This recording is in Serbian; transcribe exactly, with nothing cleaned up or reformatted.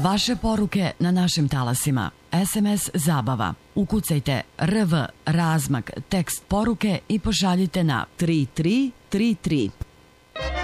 Vaše poruke na našim talasima. es em es zabava. Ukucajte R V razmak tekst poruke i pošaljite na tri tri tri tri.